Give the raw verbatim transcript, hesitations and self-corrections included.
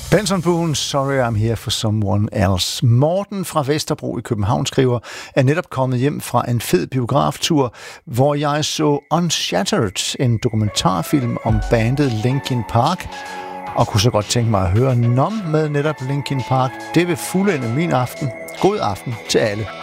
Benson Boone, Sorry I'm Here for Someone Else. Morten fra Vesterbro i København skriver, er netop kommet hjem fra en fed biograftur, hvor jeg så Unshattered, en dokumentarfilm om bandet Linkin Park, og kunne så godt tænke mig at høre Numb med netop Linkin Park. Det vil fuldende min aften. God aften til alle.